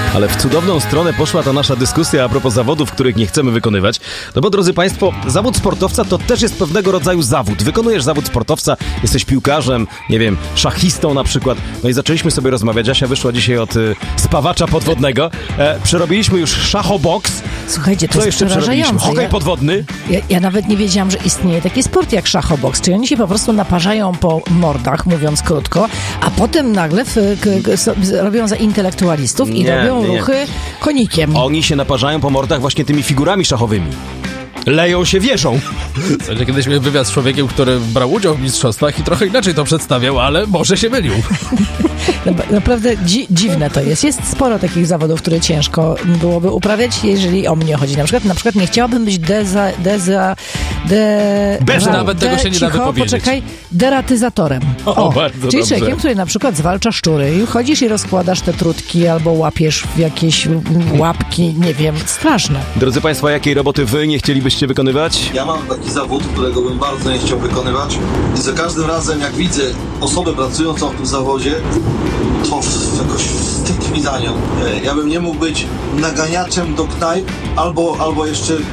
Ale w cudowną stronę poszła ta nasza dyskusja a propos zawodów, których nie chcemy wykonywać. No bo, drodzy Państwo, zawód sportowca to też jest pewnego rodzaju zawód. Wykonujesz zawód sportowca, jesteś piłkarzem, nie wiem, szachistą na przykład. No i zaczęliśmy sobie rozmawiać. Asia wyszła dzisiaj od spawacza podwodnego. Przerobiliśmy już szachoboks. Słuchajcie, to Co jest jeszcze przerobiliśmy? przerażające. Hokej podwodny. Ja nawet nie wiedziałam, że istnieje taki sport jak szachoboks. Czyli oni się po prostu naparzają po mordach, mówiąc krótko, a potem nagle robią za intelektualistów i robią ruchy konikiem. Oni się naparzają po mordach właśnie tymi figurami szachowymi. Leją się wieszą. Słuchajcie, kiedyś miałem wywiad z człowiekiem, który brał udział w mistrzostwach i trochę inaczej to przedstawiał, ale może się mylił. Naprawdę dziwne to jest. Jest sporo takich zawodów, które ciężko byłoby uprawiać, jeżeli o mnie chodzi. Na przykład nie chciałabym być nawet tego się nie da wypowiedzieć. Poczekaj, deratyzatorem. Bardzo czyli dobrze. człowiekiem, który na przykład zwalcza szczury i chodzisz i rozkładasz te trutki albo łapiesz w jakieś łapki, nie wiem, straszne. Drodzy Państwo, jakiej roboty wy nie chcielibyście wykonywać? Ja mam taki zawód, którego bym bardzo nie chciał wykonywać i za każdym razem jak widzę osobę pracującą w tym zawodzie, to jakoś wstyd mi za nią. Ja bym nie mógł być naganiaczem do knajp albo jeszcze